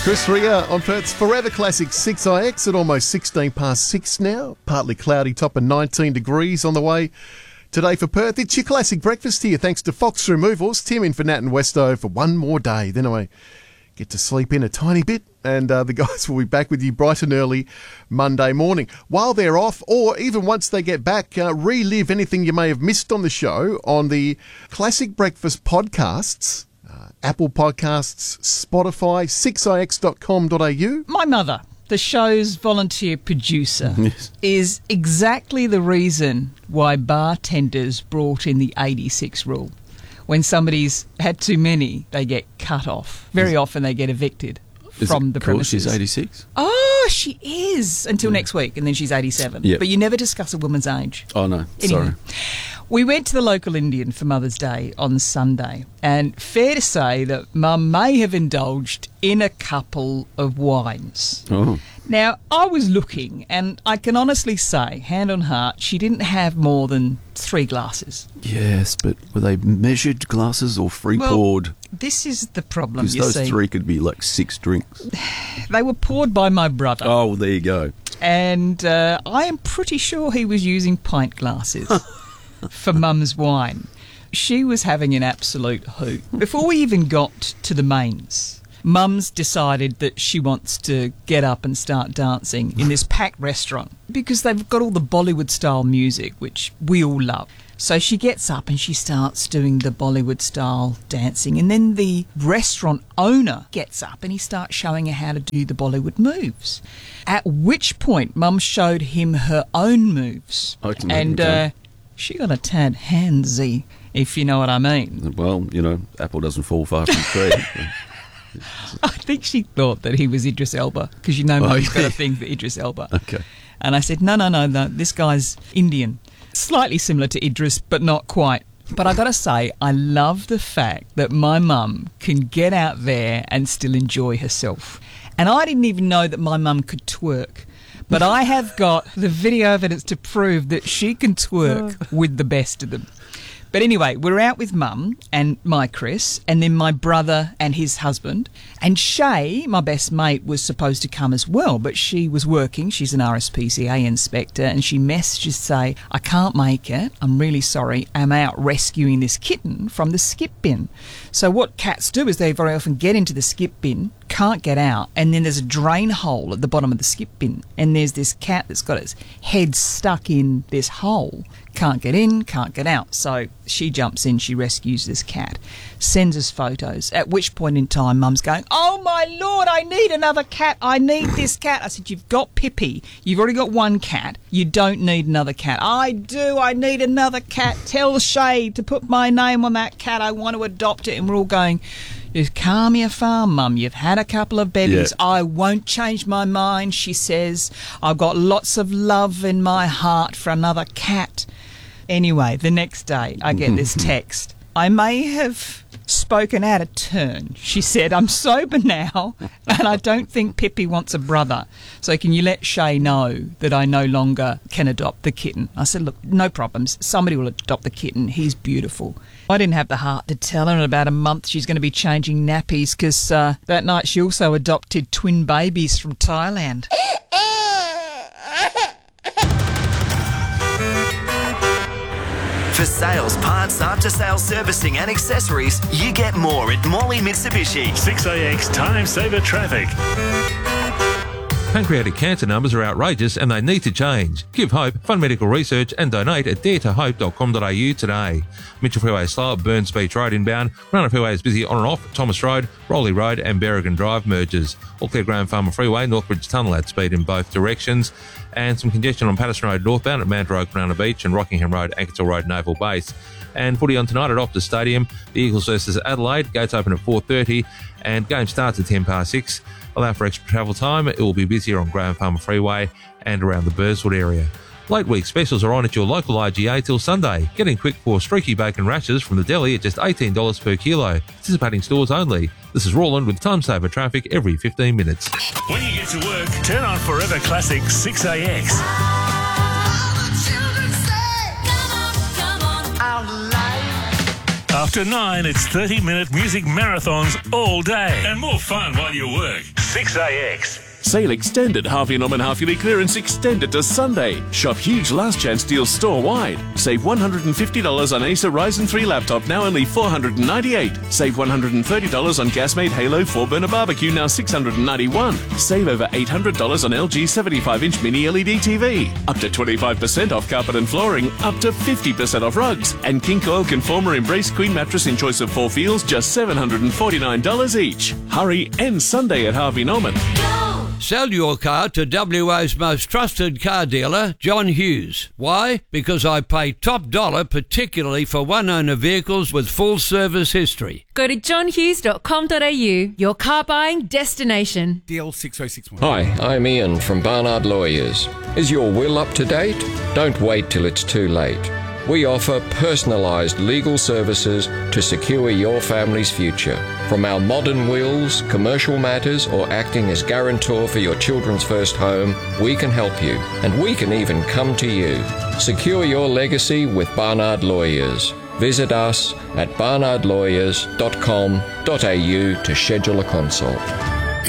Chris Rea on Perth's Forever Classic 6IX at almost 16 past 6 now. Partly cloudy, top of 19 degrees on the way today for Perth. It's your classic breakfast here, thanks to Fox Removals. Tim in for Nat and Westo for one more day. Then I get to sleep in a tiny bit, and the guys will be back with you bright and early Monday morning. While they're off, or even once they get back, relive anything you may have missed on the show on the Classic Breakfast podcasts. Apple Podcasts, Spotify, 6ix.com.au. My mother, the show's volunteer producer, is exactly the reason why bartenders brought in the 86 rule. When somebody's had too many, they get cut off. Very often they get evicted from the premises. She's 86? Oh, she is. Until next week, and then she's 87. Yep. But you never discuss a woman's age. Oh, no. Anyway, Sorry. we went to the local Indian for Mother's Day on Sunday, and fair to say that Mum may have indulged in a couple of wines. Oh. Now, I was looking, and I can honestly say, hand on heart, she didn't have more than 3 glasses. Yes, but were they measured glasses or free poured? This is the problem, Because you those see. 3 could be like 6 drinks. They were poured by my brother. Oh, well, there you go. And I am pretty sure he was using pint glasses for Mum's wine. She was having an absolute hoot. Before we even got to the mains, Mum's decided that she wants to get up and start dancing in this packed restaurant because they've got all the Bollywood-style music, which we all love. So she gets up and she starts doing the Bollywood-style dancing, and then the restaurant owner gets up and he starts showing her how to do the Bollywood moves. At which point, Mum showed him her own moves. And she got a tad handsy, if you know what I mean. Well, you know, apple doesn't fall far from the tree. I think she thought that he was Idris Elba, because you know Mum's got a thing for Idris Elba. Okay. And I said, no, this guy's Indian. Slightly similar to Idris, but not quite. But I got to say, I love the fact that my mum can get out there and still enjoy herself. And I didn't even know that my mum could twerk. But I have got the video evidence to prove that she can twerk with the best of them. But anyway, we're out with Mum and my Chris, and then my brother and his husband. And Shay, my best mate, was supposed to come as well, but she was working. She's an RSPCA inspector, and she messaged to say, I can't make it. I'm really sorry. I'm out rescuing this kitten from the skip bin. So what cats do is they very often get into the skip bin, can't get out, and then there's a drain hole at the bottom of the skip bin, and there's this cat that's got its head stuck in this hole. Can't get in, can't get out. So she jumps in, she rescues this cat, sends us photos, at which point in time Mum's going, oh my Lord, I need another cat, I need this cat. I said, you've got Pippi, you've already got one cat, you don't need another cat. I do, I need another cat. Tell Shay to put my name on that cat, I want to adopt it. And we're all going, just calm your farm, Mum. You've had a couple of babies. Yeah. I won't change my mind, she says. I've got lots of love in my heart for another cat. Anyway, the next day I get this text. I may have spoken out of turn. She said, I'm sober now and I don't think Pippi wants a brother. So can you let Shay know that I no longer can adopt the kitten? I said, look, no problems. Somebody will adopt the kitten. He's beautiful. I didn't have the heart to tell her in about a month she's going to be changing nappies because that night she also adopted twin babies from Thailand. For sales, parts, after-sales servicing and accessories, you get more at Morley Mitsubishi. 6AX Time Saver Traffic. Pancreatic cancer numbers are outrageous and they need to change. Give hope, fund medical research and donate at daretohope.com.au today. Mitchell Freeway slow at Burns Beach Road inbound. Runner Freeway is busy on and off Thomas Road, Rowley Road and Berrigan Drive merges. All clear Graham Farmer Freeway, Northbridge Tunnel at speed in both directions. And some congestion on Patterson Road northbound at Mount Road, Banana Beach and Rockingham Road, Ankersall Road, Naval Base. And footy on tonight at Optus Stadium. The Eagles versus Adelaide. Gates open at 4:30 and game starts at 6:10. Allow for extra travel time. It will be busier on Graham Farmer Freeway and around the Burswood area. Late week specials are on at your local IGA till Sunday. Get in quick for streaky bacon rashers from the deli at just $18 per kilo. Participating stores only. This is Roland with Time Saver Traffic every 15 minutes. When you get to work, turn on Forever Classic 6AX. After 9, it's 30-minute music marathons all day and more fun while you work. 6AX. Sale extended. Harvey Norman half-yearly clearance extended to Sunday. Shop huge last chance deals store-wide. Save $150 on Acer Ryzen 3 laptop, now only $498. Save $130 on Gasmate Halo 4-burner barbecue, now $691. Save over $800 on LG 75-inch mini LED TV. Up to 25% off carpet and flooring. Up to 50% off rugs. And King Coil Conformer Embrace Queen mattress in choice of 4 feels, just $749 each. Hurry, end Sunday at Harvey Norman. Sell your car to WA's most trusted car dealer, John Hughes. Why? Because I pay top dollar, particularly for one-owner vehicles with full service history. Go to johnhughes.com.au, your car buying destination. DL 6061. Hi, I'm Ian from Barnard Lawyers. Is your will up to date? Don't wait till it's too late. We offer personalised legal services to secure your family's future. From our modern wills, commercial matters, or acting as guarantor for your children's first home, we can help you, and we can even come to you. Secure your legacy with Barnard Lawyers. Visit us at barnardlawyers.com.au to schedule a consult.